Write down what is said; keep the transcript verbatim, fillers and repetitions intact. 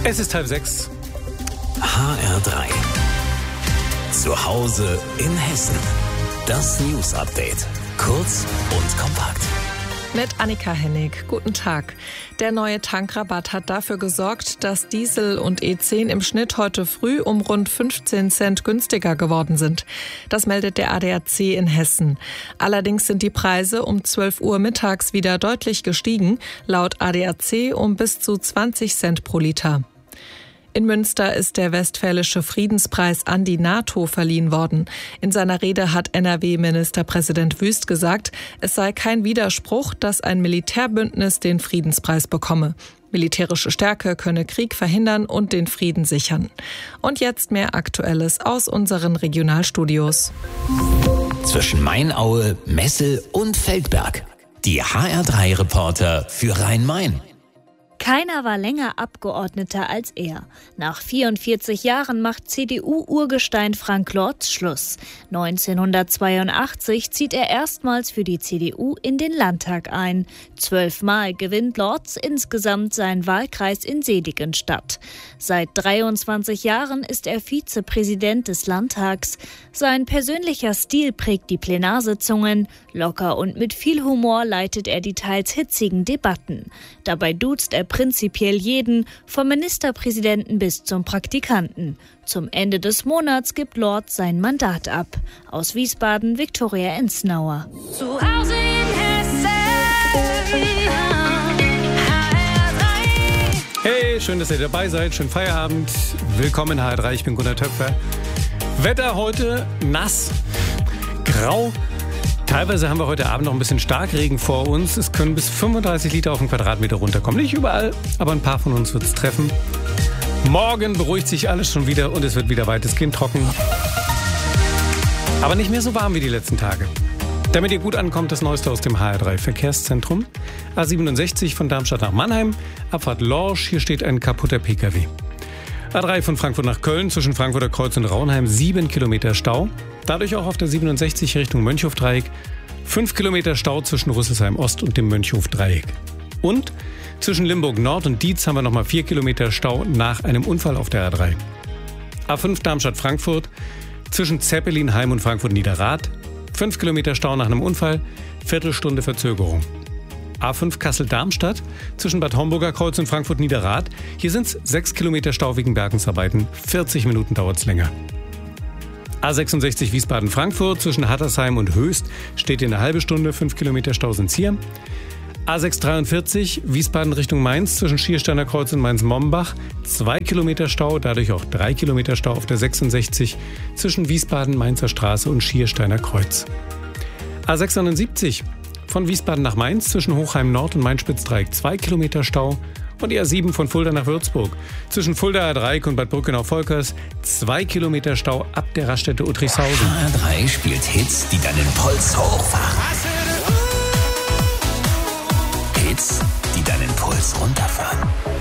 Es ist halb sechs. H R drei. Zu Hause in Hessen. Das News Update. Kurz und kompakt. Mit Annika Hennig. Guten Tag. Der neue Tankrabatt hat dafür gesorgt, dass Diesel und E zehn im Schnitt heute früh um rund fünfzehn Cent günstiger geworden sind. Das meldet der A D A C in Hessen. Allerdings sind die Preise um zwölf Uhr mittags wieder deutlich gestiegen, laut A D A C um bis zu zwanzig Cent pro Liter. In Münster ist der Westfälische Friedenspreis an die NATO verliehen worden. In seiner Rede hat N R W-Ministerpräsident Wüst gesagt, es sei kein Widerspruch, dass ein Militärbündnis den Friedenspreis bekomme. Militärische Stärke könne Krieg verhindern und den Frieden sichern. Und jetzt mehr Aktuelles aus unseren Regionalstudios. Zwischen Mainaue, Messel und Feldberg. Die H R drei Reporter für Rhein-Main. Keiner war länger Abgeordneter als er. Nach vierundvierzig Jahren macht C D U-Urgestein Frank Lorz Schluss. neunzehnhundertzweiundachtzig zieht er erstmals für die C D U in den Landtag ein. Zwölfmal gewinnt Lorz insgesamt seinen Wahlkreis in Seligenstadt. Seit dreiundzwanzig Jahren ist er Vizepräsident des Landtags. Sein persönlicher Stil prägt die Plenarsitzungen. Locker und mit viel Humor leitet er die teils hitzigen Debatten. Dabei duzt er prinzipiell jeden, vom Ministerpräsidenten bis zum Praktikanten. Zum Ende des Monats gibt Lorz sein Mandat ab. Aus Wiesbaden, Viktoria Ensnauer. Zu Hause in Hessen. Hey, schön, dass ihr dabei seid. Schönen Feierabend. Willkommen in H R drei. Ich bin Gunnar Töpfer. Wetter heute nass, grau. Teilweise haben wir heute Abend noch ein bisschen Starkregen vor uns. Es können bis fünfunddreißig Liter auf den Quadratmeter runterkommen. Nicht überall, aber ein paar von uns wird es treffen. Morgen beruhigt sich alles schon wieder und es wird wieder weitestgehend trocken. Aber nicht mehr so warm wie die letzten Tage. Damit ihr gut ankommt, das Neueste aus dem H R drei Verkehrszentrum. A siebenundsechzig von Darmstadt nach Mannheim, Abfahrt Lorsch, hier steht ein kaputter P K W. A drei von Frankfurt nach Köln, zwischen Frankfurter Kreuz und Raunheim, sieben Kilometer Stau. Dadurch auch auf der siebenundsechzig Richtung Mönchhofdreieck, fünf Kilometer Stau zwischen Rüsselsheim Ost und dem Mönchhofdreieck. Und zwischen Limburg Nord und Dietz haben wir nochmal vier Kilometer Stau nach einem Unfall auf der A drei. A fünf Darmstadt-Frankfurt, zwischen Zeppelin-Heim und Frankfurt-Niederrad, fünf Kilometer Stau nach einem Unfall, Viertelstunde Verzögerung. A fünf Kassel-Darmstadt, zwischen Bad Homburger Kreuz und Frankfurt-Niederrad. Hier sind es sechs Kilometer Stau wegen Bergungsarbeiten, vierzig Minuten dauert es länger. A sechsundsechzig Wiesbaden-Frankfurt, zwischen Hattersheim und Höchst steht hier eine halbe Stunde, fünf Kilometer Stau sind es hier. A sechshundertdreiundvierzig Wiesbaden Richtung Mainz, zwischen Schiersteiner Kreuz und Mainz-Mombach, zwei Kilometer Stau, dadurch auch drei Kilometer Stau auf der sechsundsechzig zwischen Wiesbaden, Mainzer Straße und Schiersteiner Kreuz. A sechshundertsiebzig von Wiesbaden nach Mainz, zwischen Hochheim Nord und Main-Spitz-Dreieck, zwei Kilometer Stau. Und die A sieben von Fulda nach Würzburg, zwischen Fulda Dreieck und Bad Brückenau-Volkers, zwei Kilometer Stau ab der Raststätte Uttrichshausen. H R drei spielt Hits, die deinen Puls hochfahren. Hits, die deinen Puls runterfahren.